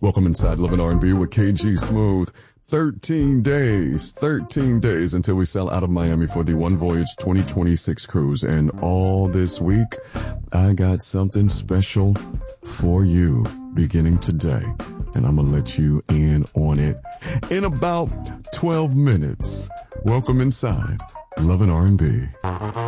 Welcome inside Love and R&B with KG Smooth. 13 days until we sail out of Miami for the One Voyage 2026 cruise. And all this week, I got something special for you beginning today. And I'm going to let you in on it in about 12 minutes. Welcome inside Love and R&B.